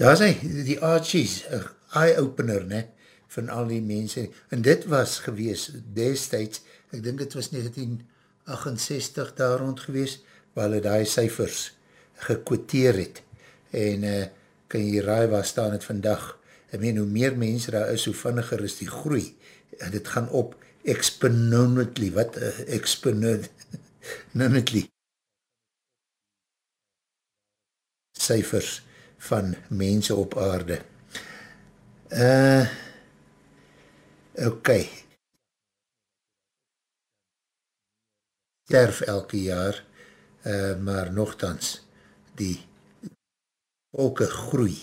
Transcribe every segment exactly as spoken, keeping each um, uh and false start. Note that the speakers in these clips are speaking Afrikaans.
daar is hy, die Archies, een eye-opener, ne, van al die mense, en dit was gewees, destijds, ek dink het was negentien achtensestig daar rond gewees, waar hulle die cijfers gekwoteer het, en uh, kan jy raai waar staan het vandag, ek meen, hoe meer mense daar is, hoe vinniger is die groei, en dit gaan op exponentially, wat, uh, exponentially, cijfers van mense op aarde. Uh, ok. Sterf elke jaar, uh, maar nogthans, die volke groei.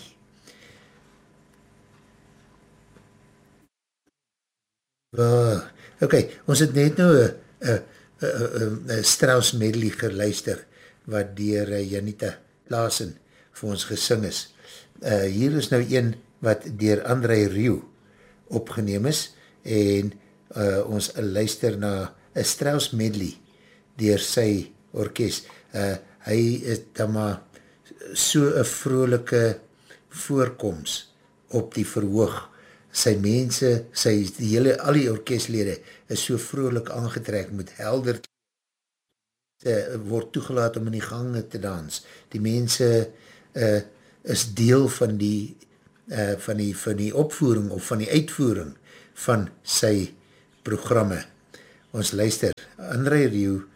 Uh, ok, ons het net nou een Strauss medley geluister, wat dier uh, Janita Laasen vir ons gesing is. Uh, hier is nou een wat dier André Rieu opgeneem is, en uh, ons luister na een Strauss medley dier sy orkest. Uh, hy is dan maar so een vrolike voorkomst op die verhoog. Sy mense, sy, die hele, al die orkestlede is so vrolik aangetrek met helder uh, word toegelaat om in die gange te dans. Die mense uh, is deel van die, uh, van die van die opvoering of van die uitvoering van sy programme. Ons luister, André Rieu